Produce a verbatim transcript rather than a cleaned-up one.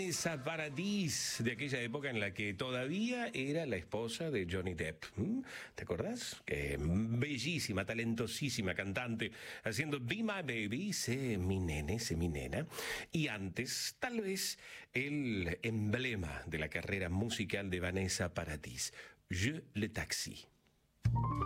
Vanessa Paradis, de aquella época en la que todavía era la esposa de Johnny Depp. ¿Mm? ¿Te acordás? Que bellísima, talentosísima cantante, haciendo Be My Baby, sé mi nene, sé mi nena. Y antes, tal vez, el emblema de la carrera musical de Vanessa Paradis, Je le Taxi.